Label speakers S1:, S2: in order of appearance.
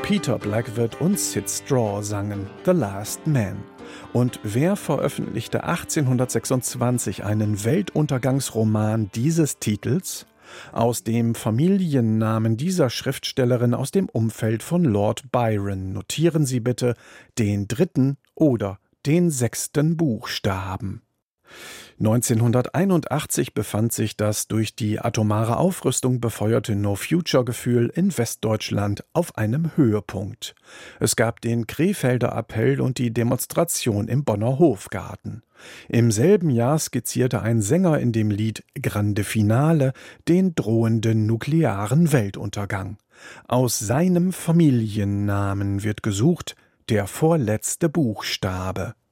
S1: Peter Blackwood und Sid Straw sangen The Last Man. Und wer veröffentlichte 1826 einen Weltuntergangsroman dieses Titels? Aus dem Familiennamen dieser Schriftstellerin aus dem Umfeld von Lord Byron notieren Sie bitte den 3. oder den 6. Buchstaben. 1981 befand sich das durch die atomare Aufrüstung befeuerte No-Future-Gefühl in Westdeutschland auf einem Höhepunkt. Es gab den Krefelder Appell und die Demonstration im Bonner Hofgarten. Im selben Jahr skizzierte ein Sänger in dem Lied Grande Finale den drohenden nuklearen Weltuntergang. Aus seinem Familiennamen wird gesucht der vorletzte Buchstabe.